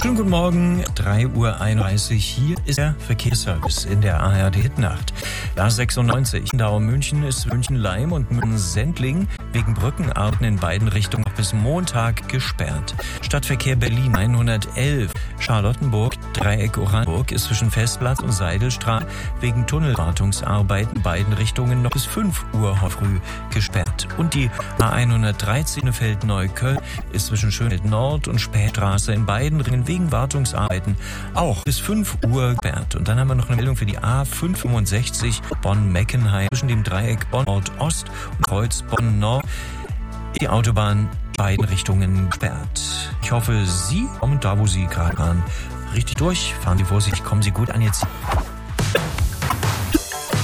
Schönen guten Morgen, 3:31 Uhr. Hier ist der Verkehrsservice in der ARD Hitnacht. A96 Dauer-München ist München-Leim und München-Sendling wegen Brückenarbeiten in beiden Richtungen bis Montag gesperrt. Stadtverkehr Berlin 111 Charlottenburg Dreieck Oranienburg ist zwischen Festplatz und Seidelstraße wegen Tunnelwartungsarbeiten in beiden Richtungen noch bis 5 Uhr früh gesperrt. Und die A113 Feldneukölln ist zwischen Schönfeld Nord und Spätstraße in beiden Ringen wegen Wartungsarbeiten auch bis 5 Uhr gesperrt. Und dann haben wir noch eine Meldung für die A565 Bonn-Meckenheim zwischen dem Dreieck Bonn-Nord-Ost und Kreuz Bonn-Nord. Die Autobahn beiden Richtungen gesperrt. Ich hoffe, Sie kommen da, wo Sie gerade waren, richtig durch. Fahren Sie vorsichtig, kommen Sie gut an Ihr Ziel.